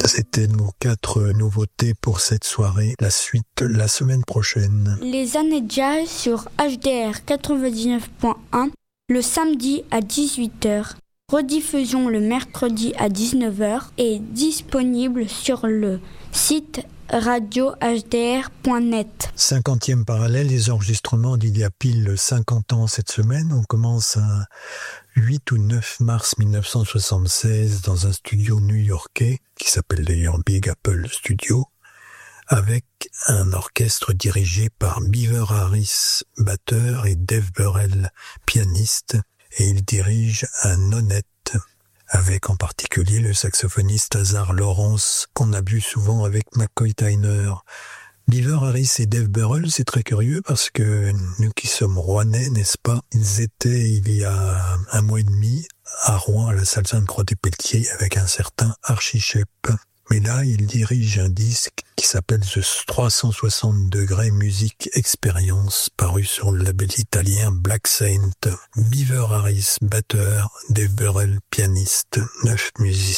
C'était nos 4 nouveautés pour cette soirée. La suite la semaine prochaine. Les années jazz sur HDR 99.1 le samedi à 18h. Rediffusion le mercredi à 19h et disponible sur le site radiohdr.net. 50e parallèle, les enregistrements d'il y a pile 50 ans cette semaine. On commence à 8 ou 9 mars 1976 dans un studio new-yorkais qui s'appelle d'ailleurs Big Apple Studio, avec un orchestre dirigé par Beaver Harris, batteur, et Dave Burrell, pianiste, et il dirige un nonette, avec en particulier le saxophoniste Hazar Lawrence, qu'on a vu souvent avec McCoy Tyner. Beaver Harris et Dave Burrell, c'est très curieux parce que nous qui sommes rouennais, n'est-ce pas, ils étaient il y a 1 mois et demi à Rouen, à la salle Sainte-Croix-des-Pelletiers, avec un certain Archie Shepp. Mais là, il dirige un disque qui s'appelle The 360 degrés Music Experience, paru sur le label italien Black Saint. Beaver Harris, batteur, Dave Burrell, pianiste, 9 musiciens.